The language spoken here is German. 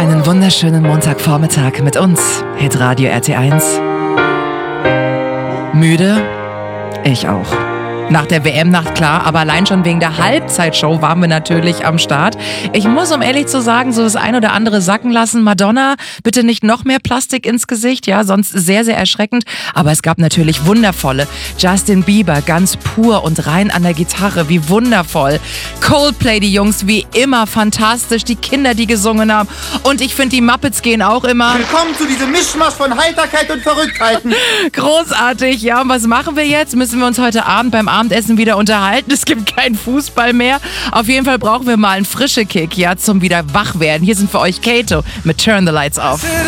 Einen wunderschönen Montagvormittag mit uns, Hitradio RT1. Müde? Ich auch. Nach der WM-Nacht klar, aber allein schon wegen der Halbzeitshow waren wir natürlich am Start. Ich muss, um ehrlich zu sagen, so das ein oder andere sacken lassen. Madonna, bitte nicht noch mehr Plastik ins Gesicht, ja, sonst sehr, sehr erschreckend. Aber es gab natürlich wundervolle. Justin Bieber, ganz pur und rein an der Gitarre, wie wundervoll. Coldplay, die Jungs, wie immer fantastisch. Die Kinder, die gesungen haben. Und ich finde, die Muppets gehen auch immer. Willkommen zu diesem Mischmasch von Heiterkeit und Verrücktheiten. Großartig, ja. Und was machen wir jetzt? Müssen wir uns heute Abend beim Abendessen wieder unterhalten? Es gibt keinen Fußball mehr. Auf jeden Fall brauchen wir mal einen frischen Kick, ja, zum wieder wach werden. Hier sind für euch Kato mit Turn the Lights Off.